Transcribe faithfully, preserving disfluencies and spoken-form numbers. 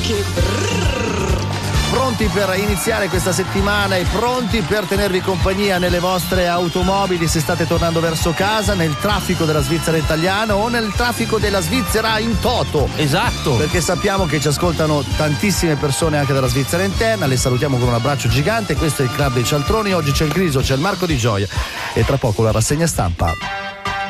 che brrr. Pronti per iniziare questa settimana e pronti per tenervi compagnia nelle vostre automobili se state tornando verso casa, nel traffico della Svizzera italiana o nel traffico della Svizzera in toto. Esatto. Perché sappiamo che ci ascoltano tantissime persone anche dalla Svizzera interna, le salutiamo con un abbraccio gigante. Questo è il Club dei Cialtroni, oggi c'è il Griso, c'è il Marco Di Gioia e tra poco la rassegna stampa.